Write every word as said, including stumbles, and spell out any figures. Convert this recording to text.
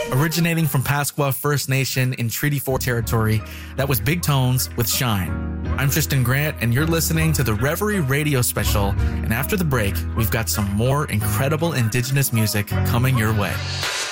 originating from Pasqua First Nation in Treaty four territory. That was Big Tones with Shine. I'm Tristan Grant, and you're listening to the Reverie Radio Special. And after the break, we've got some more incredible Indigenous music coming your way.